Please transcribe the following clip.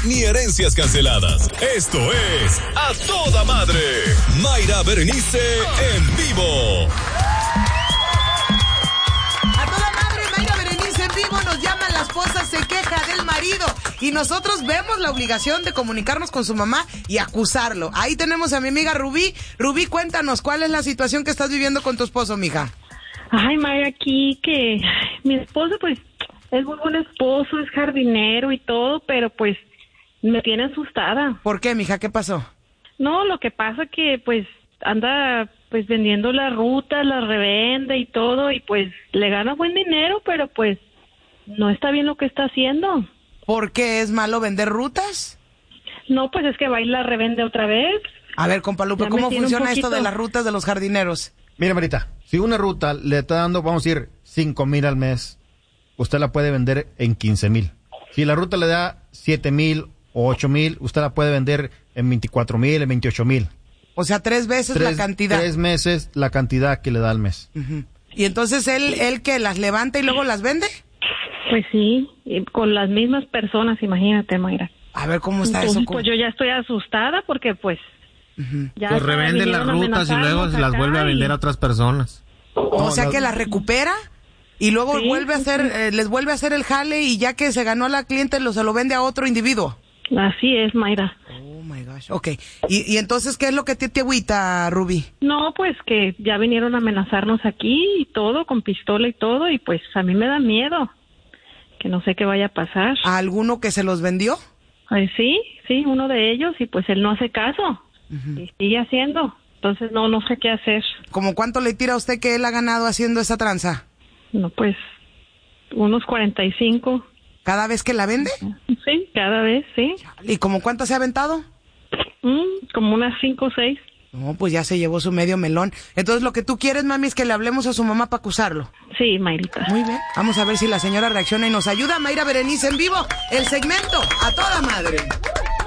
ni herencias canceladas. Esto es A Toda Madre. Mayra Berenice en vivo. A toda madre, Mayra Berenice en vivo. Nos llama la esposa, se queja del marido y nosotros vemos la obligación de comunicarnos con su mamá y acusarlo. Ahí tenemos a mi amiga Rubí. Rubí, cuéntanos, ¿cuál es la situación que estás viviendo con tu esposo, mija? Ay, Mayra, aquí que mi esposo, pues, es muy buen esposo, es jardinero y todo, pero pues me tiene asustada. ¿Por qué, mija? ¿Qué pasó? No, lo que pasa que pues anda pues vendiendo las rutas, las revende y todo, y pues le gana buen dinero, pero pues no está bien lo que está haciendo. ¿Por qué es malo vender rutas? No, pues es que va y la revende otra vez. A ver, compa Lupe, ¿cómo funciona esto de las rutas de los jardineros? Mira, Marita, si una ruta le está dando, vamos a decir, 5,000 al mes, usted la puede vender en 15,000. Si la ruta le da 7,000 o 8,000, usted la puede vender en 24,000, en 28,000. O sea, 3 veces la cantidad. 3 meses la cantidad que le da al mes. Uh-huh. ¿Y entonces él que las levanta y luego las vende? Pues sí, con las mismas personas, imagínate, Mayra. A ver, ¿cómo está entonces, eso? Pues yo ya estoy asustada porque pues... Uh-huh. Ya pues revende las rutas y luego se las vuelve a vender a otras personas. O sea que las recupera y luego sí, vuelve a hacer, les vuelve a hacer el jale y ya que se ganó a la cliente se lo vende a otro individuo. Así es, Mayra. Oh my gosh. Ok. ¿Y entonces qué es lo que te agüita, Ruby? No, pues que ya vinieron a amenazarnos aquí y todo, con pistola y todo, y pues a mí me da miedo. Que no sé qué vaya a pasar. ¿A alguno que se los vendió? Sí, uno de ellos, y pues él no hace caso. Uh-huh. Y sigue haciendo. Entonces no sé qué hacer. ¿Cómo cuánto le tira a usted que él ha ganado haciendo esa tranza? No, pues unos 45. ¿Cada vez que la vende? Sí, cada vez, sí. ¿Y como cuánto se ha aventado? Como unas 5 o 6. No, pues ya se llevó su medio melón. Entonces lo que tú quieres, mami, es que le hablemos a su mamá para acusarlo. Sí, Mayrita. Muy bien. Vamos a ver si la señora reacciona y nos ayuda. Mayra Berenice en vivo, el segmento A Toda Madre.